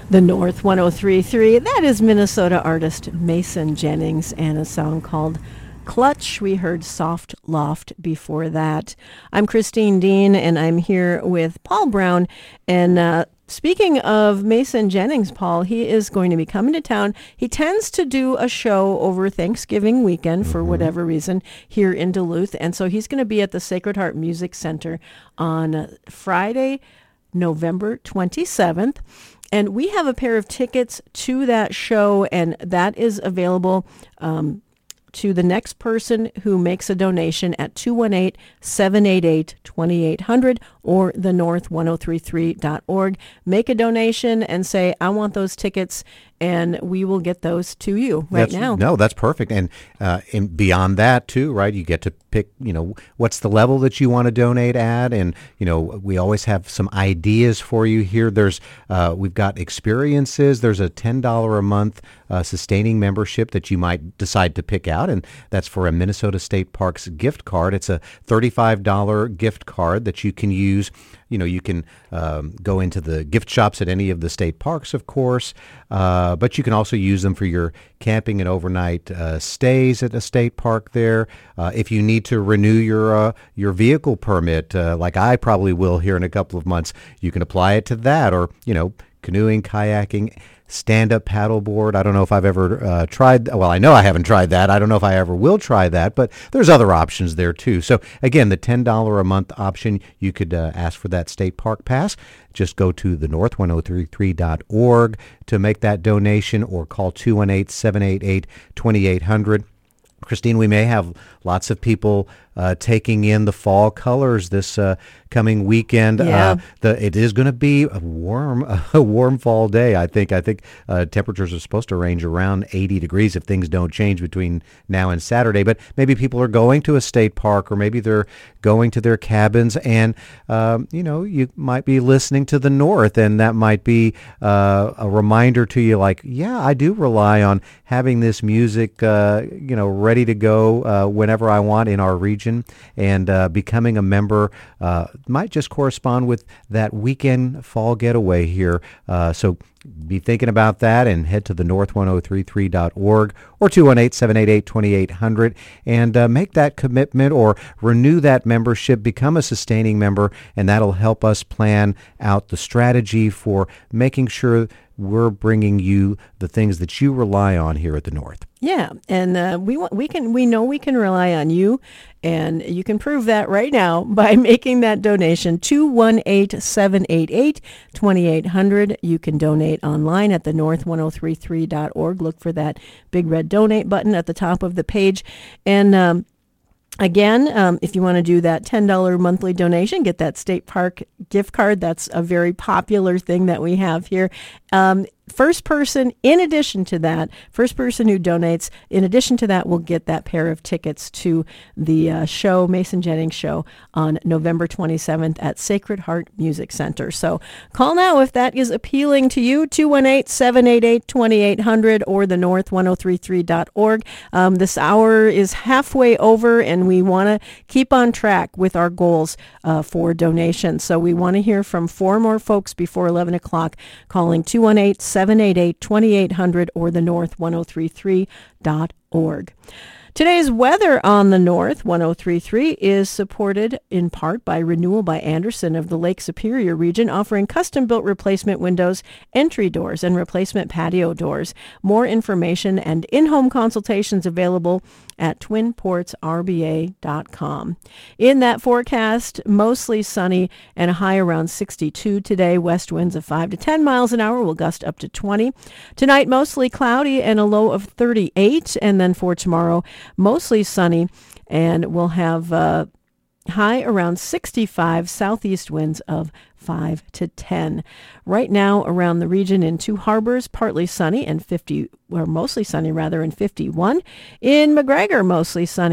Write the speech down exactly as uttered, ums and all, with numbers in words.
The North one oh three point three. That is Minnesota artist Mason Jennings and a song called Clutch. We heard Soft Loft before that. I'm Christine Dean, and I'm here with Paul Brown. And uh, speaking of Mason Jennings, Paul, he is going to be coming to town. He tends to do a show over Thanksgiving weekend for mm-hmm. whatever reason here in Duluth. And so he's going to be at the Sacred Heart Music Center on Friday, November twenty-seventh. And we have a pair of tickets to that show, and that is available um, to the next person who makes a donation at two one eight, seven eight eight, two eight zero zero or the north ten thirty-three dot org. Make a donation and say, I want those tickets, and we will get those to you right that's, now. No, that's perfect. And, uh, and beyond that, too, right, you get to pick, you know, what's the level that you want to donate at. And, you know, we always have some ideas for you here. There's, uh, we've got experiences. There's a ten dollars a month uh, sustaining membership that you might decide to pick out. And that's for a Minnesota State Parks gift card. It's a thirty-five dollars gift card that you can use. You know, you can um, go into the gift shops at any of the state parks, of course, uh, but you can also use them for your camping and overnight uh, stays at a state park there. Uh, if you need to renew your uh, your vehicle permit, uh, like I probably will here in a couple of months, you can apply it to that, or, you know, canoeing, kayaking, stand-up paddleboard. I don't know if I've ever uh, tried, well, I know I haven't tried that. I don't know if I ever will try that, but there's other options there too. So again, the ten dollars a month option, you could uh, ask for that state park pass. Just go to the north ten thirty-three dot org to make that donation, or call two one eight, seven eight eight, two eight zero zero. Christine, we may have lots of people uh, taking in the fall colors this uh, coming weekend. Yeah. Uh, the it is going to be a warm, a warm fall day. I think. I think uh, temperatures are supposed to range around eighty degrees if things don't change between now and Saturday. But maybe people are going to a state park, or maybe they're going to their cabins, and um, you know, you might be listening to the North, and that might be uh, a reminder to you, like, yeah, I do rely on having this music, uh, you know, ready to go uh, whenever I want in our region, and uh, becoming a member uh, might just correspond with that weekend fall getaway here. Uh, so be thinking about that, and head to the north ten thirty-three dot org or two one eight, seven eight eight, two eight zero zero and uh, make that commitment or renew that membership, become a sustaining member, and that'll help us plan out the strategy for making sure we're bringing you the things that you rely on here at the North. Yeah, and uh, we want, we can we know we can rely on you, and you can prove that right now by making that donation. two one eight, seven eight eight, two eight zero zero. You can donate online at the north ten thirty-three dot org. Look for that big red donate button at the top of the page, and um, Again, um, if you want to do that ten dollars monthly donation, get that state park gift card. That's a very popular thing that we have here. Um, first person, in addition to that, first person who donates, in addition to that, will get that pair of tickets to the uh, show, Mason Jennings Show, on November twenty-seventh at Sacred Heart Music Center. So call now if that is appealing to you, two one eight, seven eight eight, two eight zero zero or the north ten thirty-three dot org. Um, this hour is halfway over, and we want to keep on track with our goals uh, for donations. So we want to hear from four more folks before eleven o'clock, calling two one eight, seven eight eight, two eight zero zero or the north ten thirty-three dot org. Today's weather on the North ten thirty-three is supported in part by Renewal by Andersen of the Lake Superior region, offering custom-built replacement windows, entry doors, and replacement patio doors. More information and in-home consultations available at twin ports r b a dot com. In that forecast, mostly sunny and a high around sixty-two today. West winds of five to ten miles an hour will gust up to twenty. Tonight, mostly cloudy and a low of thirty-eight. And then for tomorrow, mostly sunny, and we'll have uh, high around sixty-five, southeast winds of five to ten. Right now around the region in Two Harbors, partly sunny and fifty, or mostly sunny rather, and fifty-one. In McGregor, mostly sunny